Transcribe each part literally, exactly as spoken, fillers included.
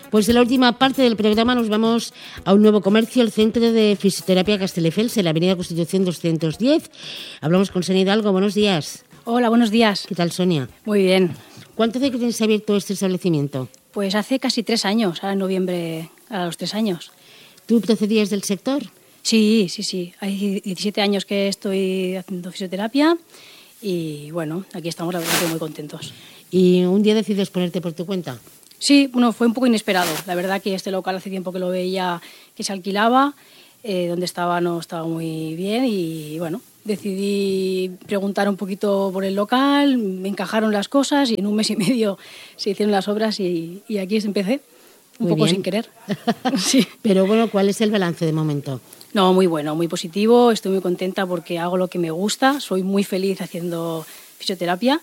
Pues en la última parte del programa nos vamos a un nuevo comercio, el Centro de Fisioterapia Castelldefels, en la avenida Constitución doscientos diez. Hablamos con Sonia Hidalgo. Buenos días. Hola, buenos días. ¿Qué tal, Sonia? Muy bien. ¿Cuánto hace que tienes abierto este establecimiento? Pues hace casi tres años, ahora en noviembre, a los tres años. ¿Tú procedías del sector? Sí, sí, sí. Hay diecisiete años que estoy haciendo fisioterapia y bueno, aquí estamos, la verdad, que muy contentos. ¿Y un día decides ponerte por tu cuenta? Sí, bueno, fue un poco inesperado. La verdad que este local hace tiempo que lo veía que se alquilaba, eh, donde estaba no estaba muy bien y bueno, decidí preguntar un poquito por el local, me encajaron las cosas y en un mes y medio se hicieron las obras y, y aquí empecé, un Muy poco bien. sin querer. Sí. Pero bueno, ¿cuál es el balance de momento? No, muy bueno, muy positivo, estoy muy contenta porque hago lo que me gusta, soy muy feliz haciendo fisioterapia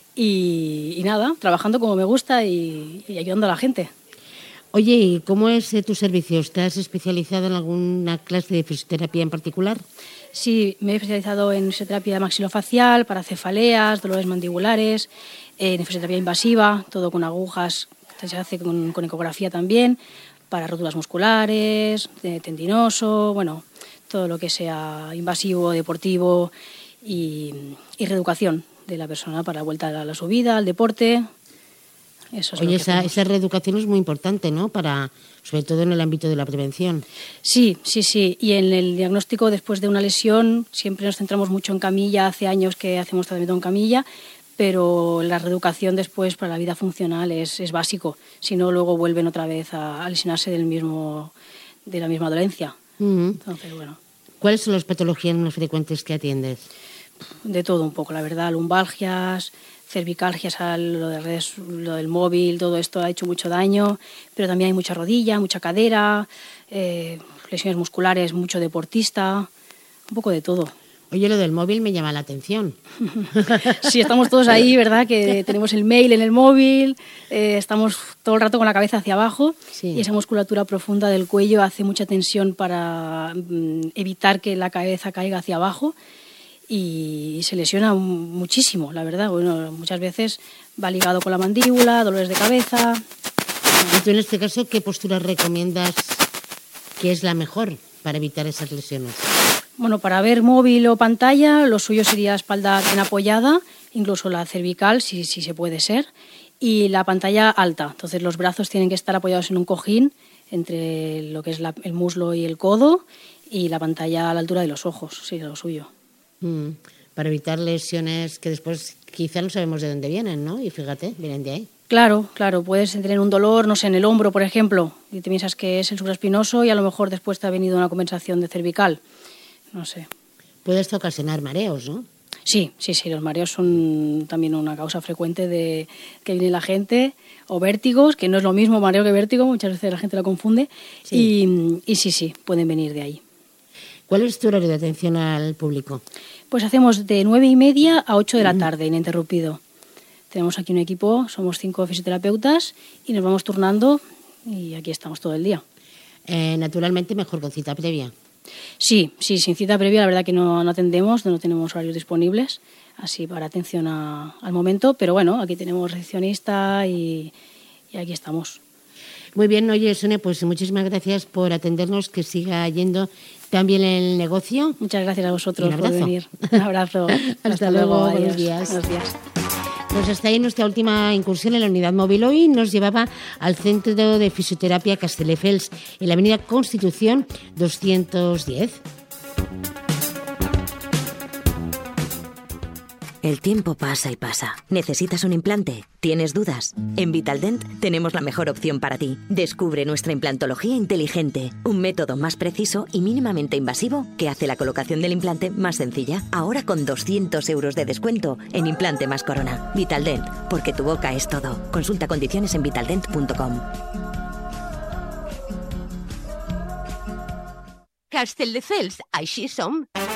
y, y nada, trabajando como me gusta y, y ayudando a la gente. Oye, ¿y cómo es eh, tu servicio? ¿Estás especializado en alguna clase de fisioterapia en particular? Sí, me he especializado en fisioterapia maxilofacial, para cefaleas, dolores mandibulares, en fisioterapia invasiva, todo con agujas, se hace con, con ecografía también, para rótulas musculares, de tendinoso, bueno, todo lo que sea invasivo, deportivo y, y reeducación de la persona para la vuelta a la subida, al deporte. Eso es Oye, lo que esa, hacemos. esa reeducación es muy importante, ¿no? Para, sobre todo en el ámbito de la prevención. Sí, sí, sí. Y en el diagnóstico después de una lesión siempre nos centramos mucho en camilla. Hace años que hacemos tratamiento en camilla, pero la reeducación después para la vida funcional es, es básico. Si no, luego vuelven otra vez a, a lesionarse del mismo, de la misma dolencia. Uh-huh. Entonces, bueno. ¿Cuáles son las patologías más frecuentes que atiendes? De todo un poco, la verdad. Lumbalgias, cervicalgias, lo, de redes, lo del móvil, todo esto ha hecho mucho daño, pero también hay mucha rodilla, mucha cadera, eh, lesiones musculares, mucho deportista, un poco de todo. Oye, lo del móvil me llama la atención. Sí, estamos todos ahí, ¿verdad? Que tenemos el mail en el móvil, eh, estamos todo el rato con la cabeza hacia abajo, sí. Y esa musculatura profunda del cuello hace mucha tensión para mm, evitar que la cabeza caiga hacia abajo. Y se lesiona muchísimo, la verdad. Bueno, muchas veces va ligado con la mandíbula, dolores de cabeza. ¿Y tú en este caso qué postura recomiendas que es la mejor para evitar esas lesiones? Bueno, para ver móvil o pantalla, lo suyo sería espalda bien apoyada, incluso la cervical, si, si se puede ser, y la pantalla alta. Entonces los brazos tienen que estar apoyados en un cojín entre lo que es la, el muslo y el codo, y la pantalla a la altura de los ojos, sería lo suyo. Mm, para evitar lesiones que después quizá no sabemos de dónde vienen, ¿no? Y fíjate, vienen de ahí. Claro, claro, puedes tener un dolor, no sé, en el hombro, por ejemplo, y te piensas que es el supraespinoso y a lo mejor después te ha venido una compensación de cervical, no sé. Puede esto ocasionar mareos, ¿no? Sí, sí, sí, los mareos son también una causa frecuente de que viene la gente, o vértigos, que no es lo mismo mareo que vértigo, muchas veces la gente lo confunde, sí. Y, y sí, sí, pueden venir de ahí. ¿Cuál es tu horario de atención al público? Pues hacemos de nueve y media a ocho de la tarde, ininterrumpido. Tenemos aquí un equipo, somos cinco fisioterapeutas y nos vamos turnando y aquí estamos todo el día. Eh, naturalmente mejor con cita previa. Sí, sí, sin cita previa la verdad que no, no atendemos, no tenemos horarios disponibles, así para atención a, al momento, pero bueno, aquí tenemos recepcionista y, y aquí estamos. Muy bien, oye, Sonia, pues muchísimas gracias por atendernos, que siga yendo tan bien el negocio. Muchas gracias a vosotros por venir. Un abrazo. Hasta, Hasta luego, luego, adiós. buenos días. Buenos días. Pues hasta ahí nuestra última incursión en la unidad móvil. Hoy nos llevaba al Centro de Fisioterapia Castelldefels, en la avenida Constitución doscientos diez. El tiempo pasa y pasa. ¿Necesitas un implante? ¿Tienes dudas? En Vitaldent tenemos la mejor opción para ti. Descubre nuestra implantología inteligente, un método más preciso y mínimamente invasivo que hace la colocación del implante más sencilla. Ahora con doscientos euros de descuento en implante más corona. Vitaldent, porque tu boca es todo. Consulta condiciones en vitaldent punto com. Castelldefels, així som.